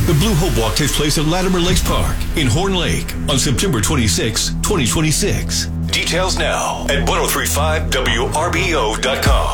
The Blue Hope Walk takes place at Latimer Lakes Park in Horn Lake on September 26, 2026. Details now at 1035WRBO.com.